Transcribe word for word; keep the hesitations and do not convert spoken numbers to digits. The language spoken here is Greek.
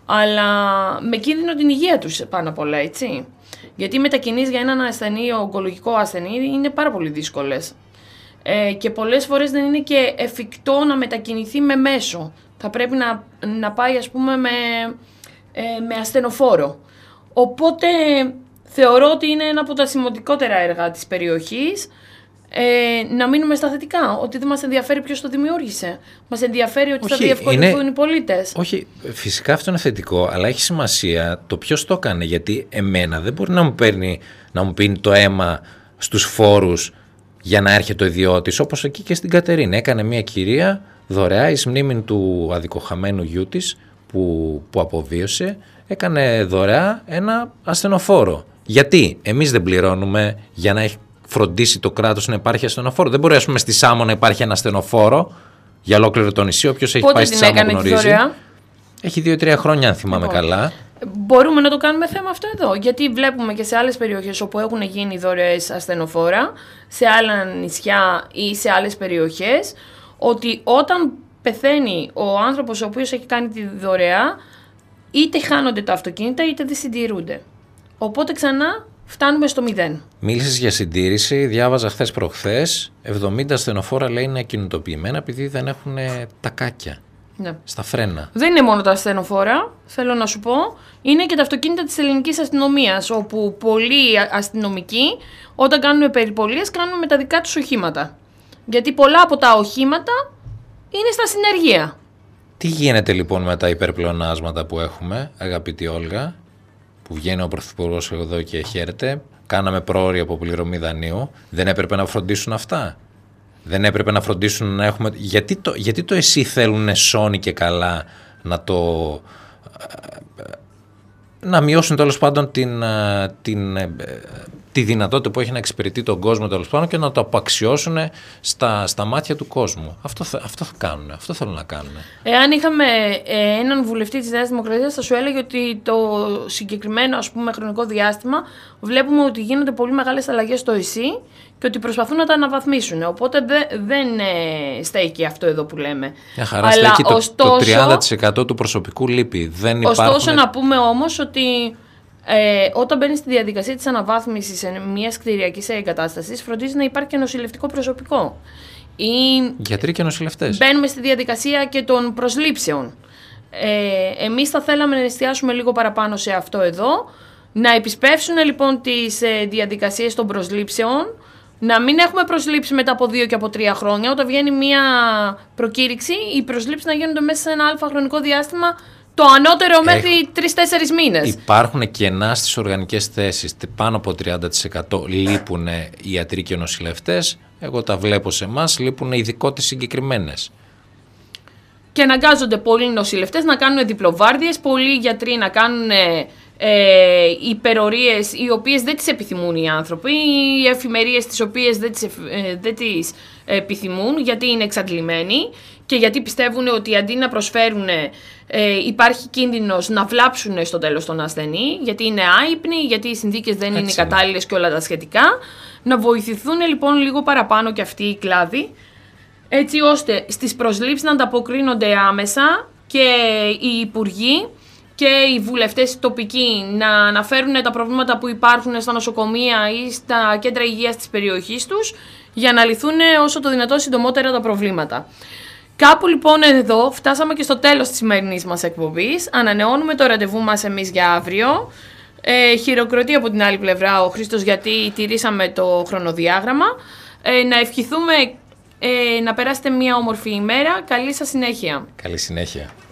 αλλά με κίνδυνο την υγεία τους πάνω απ' όλα, έτσι. Γιατί οι μετακινήσεις για έναν ασθενή, ογκολογικό ασθενή, είναι πάρα πολύ δύσκολες. Ε, και πολλές φορές δεν είναι και εφικτό να μετακινηθεί με μέσο. Θα πρέπει να, να πάει, ας πούμε, με, ε, με ασθενοφόρο. Οπότε θεωρώ ότι είναι ένα από τα σημαντικότερα έργα της περιοχής. Ε, να μείνουμε στα θετικά, ότι δεν μας ενδιαφέρει ποιος το δημιούργησε. Μας ενδιαφέρει ότι όχι, θα διευκολυνθούν είναι... οι πολίτες. Όχι, φυσικά αυτό είναι θετικό, αλλά έχει σημασία το ποιος το έκανε. Γιατί εμένα δεν μπορεί να μου, παίρνει, να μου πίνει το αίμα στους φόρους για να έρχεται ο ιδιώτης, όπως εκεί και στην Κατερίνα. Έκανε μια κυρία δωρεά εις μνήμην του αδικοχαμένου γιού της που, που αποβίωσε, έκανε δωρεά ένα ασθενοφόρο. Γιατί εμείς δεν πληρώνουμε για να έχει φροντίσει το κράτος να υπάρχει ασθενοφόρο? Δεν μπορεί, ας πούμε, στη Σάμο να υπάρχει ένα ασθενοφόρο για ολόκληρο το νησί. Όποιος έχει πάει στη Σάμο γνωρίζει. Έχει δύο-τρία χρόνια, αν θυμάμαι λοιπόν καλά. Μπορούμε να το κάνουμε θέμα αυτό εδώ. Γιατί βλέπουμε και σε άλλες περιοχές όπου έχουν γίνει δωρεές ασθενοφόρα, σε άλλα νησιά ή σε άλλες περιοχές, ότι όταν πεθαίνει ο άνθρωπος ο οποίος έχει κάνει τη δωρεά, είτε χάνονται τα αυτοκίνητα είτε δεν συντηρούνται. Οπότε ξανά φτάνουμε στο μηδέν. Μίλησες για συντήρηση. Διάβαζα χθες προχθές. εβδομήντα ασθενοφόρα λέει είναι ακινητοποιημένα επειδή δεν έχουν τακάκια. Ναι. Στα φρένα. Δεν είναι μόνο τα ασθενοφόρα, θέλω να σου πω. Είναι και τα αυτοκίνητα της ελληνικής αστυνομίας, όπου πολλοί αστυνομικοί όταν κάνουν περιπολίες κάνουν με τα δικά τους οχήματα. Γιατί πολλά από τα οχήματα είναι στα συνεργεία. Τι γίνεται λοιπόν με τα υπερπλεονάσματα που έχουμε, αγαπητή Όλγα, που βγαίνει ο Πρωθυπουργός εδώ και χαίρεται? Κάναμε πρόωρη αποπληρωμή δανείου. Δεν έπρεπε να φροντίσουν αυτά? Δεν έπρεπε να φροντίσουν να έχουμε... Γιατί το, γιατί το εσύ θέλουν σώνει και καλά να το... να μειώσουν τέλος πάντων την, την, τη δυνατότητα που έχει να εξυπηρετεί τον κόσμο τέλος πάντων και να το απαξιώσουν στα, στα μάτια του κόσμου. Αυτό, αυτό θα κάνουν, αυτό θέλουν να κάνουν. Εάν είχαμε ε, έναν βουλευτή της Νέας Δημοκρατίας, θα σου έλεγε ότι το συγκεκριμένο, ας πούμε, χρονικό διάστημα βλέπουμε ότι γίνονται πολύ μεγάλες αλλαγές στο ΕΣΥ και ότι προσπαθούν να τα αναβαθμίσουν. Οπότε δε, δεν ε, στέκει αυτό εδώ που λέμε. Μια χαρά. Αλλά στέκει το, ωστόσο, το τριάντα τοις εκατό του προσωπικού λείπει. Δεν ωστόσο υπάρχουν... να πούμε όμως ότι ε, όταν μπαίνει στη διαδικασία της αναβάθμισης μιας κτηριακής εγκατάστασης, φροντίζει να υπάρχει και νοσηλευτικό προσωπικό. Ή γιατροί και νοσηλευτές. Μπαίνουμε στη διαδικασία και των προσλήψεων. Ε, εμείς θα θέλαμε να εστιάσουμε λίγο παραπάνω σε αυτό εδώ. Να επισπεύσουν λοιπόν τις ε, διαδικασίες των προσλήψεων. Να μην έχουμε προσλήψει μετά από δύο και από τρία χρόνια. Όταν βγαίνει μια προκήρυξη, οι προσλήψεις να γίνονται μέσα σε ένα αλφα χρονικό διάστημα, το ανώτερο μέχρι τρεις-τέσσερις μήνες. Υπάρχουν κενά στις οργανικές θέσεις. Πάνω από τριάντα τοις εκατό λείπουν οι ιατροί και νοσηλευτές. Εγώ τα βλέπω σε εμάς, λείπουν ειδικότητες συγκεκριμένες. Και αναγκάζονται πολλοί νοσηλευτές να κάνουν διπλοβάρδιες, πολλοί γιατροί να κάνουν ε, υπερορίες οι οποίες δεν τις επιθυμούν οι άνθρωποι, οι εφημερίες τις οποίες δεν τις, ε, δεν τις επιθυμούν γιατί είναι εξαντλημένοι και γιατί πιστεύουν ότι αντί να προσφέρουν ε, υπάρχει κίνδυνος να βλάψουν στο τέλος τον ασθενή, γιατί είναι άυπνοι, γιατί οι συνθήκες δεν έτσι είναι κατάλληλες και όλα τα σχετικά. Να βοηθηθούν λοιπόν λίγο παραπάνω και αυτοί οι κλάδοι, έτσι ώστε στις προσλήψεις να ανταποκρίνονται άμεσα και οι υπουργοί και οι βουλευτές τοπικοί να αναφέρουν τα προβλήματα που υπάρχουν στα νοσοκομεία ή στα κέντρα υγείας της περιοχής τους για να λυθούν όσο το δυνατό συντομότερα τα προβλήματα. Κάπου λοιπόν εδώ φτάσαμε και στο τέλος της σημερινής μας εκπομπής. Ανανεώνουμε το ραντεβού μας εμείς για αύριο. Ε, χειροκροτεί από την άλλη πλευρά ο Χρήστος γιατί τηρήσαμε το χρονοδιάγραμμα. Ε, να ευχηθούμε ε, να περάσετε μια όμορφη ημέρα. Καλή σας συνέχεια. Καλή συνέχεια.